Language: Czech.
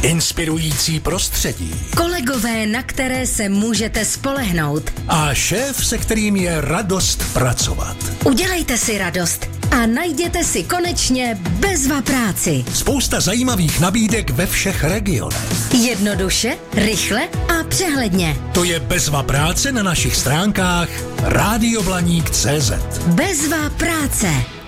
inspirující prostředí, kolegové, na které se můžete spolehnout a šéf, se kterým je radost pracovat. Udělejte si radost a najděte si konečně Bezva práci. Spousta zajímavých nabídek ve všech regionech. Jednoduše, rychle a přehledně. To je Bezva práce na našich stránkách radioblaník.cz. Bezva práce.